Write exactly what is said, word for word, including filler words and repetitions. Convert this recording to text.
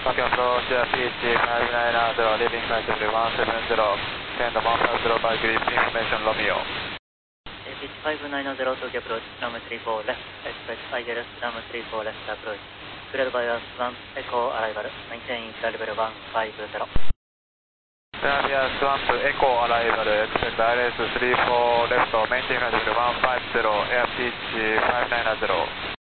Tokyo approach P H five nine zero, leaving flight level one seven zero, send one five zero by grip information Romeo. P H five nine zero, Tokyo approach, runway three four left, expect I L S, runway three four left approach. Cleared by us one, echo arrival, maintain flight level one five zero. Airbus one to Echo arrival, expect I L S three four left, maintain flight level one five zero, air P H five nine zero.